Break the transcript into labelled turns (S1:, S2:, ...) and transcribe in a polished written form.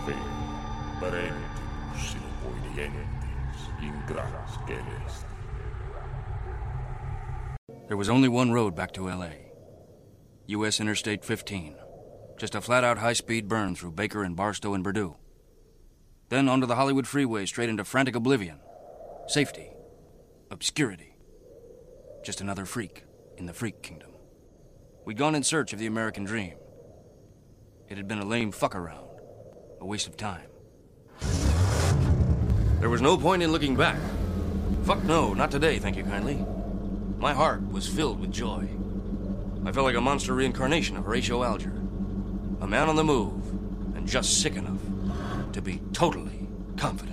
S1: fe, parentis obedientes in gras celesti.
S2: There was only one road back to L.A. U.S. Interstate 15. Just a flat-out high-speed burn through Baker and Barstow and Purdue. Then onto the Hollywood freeway straight into frantic oblivion. Safety. Obscurity. Just another freak in the freak kingdom. We'd gone in search of the American dream. It had been a lame fuck-around. A waste of time. There was no point in looking back. Fuck no, not today, thank you kindly. My heart was filled with joy. I felt like a monster reincarnation of Horatio Alger. A man on the move, and just sick enough to be totally confident.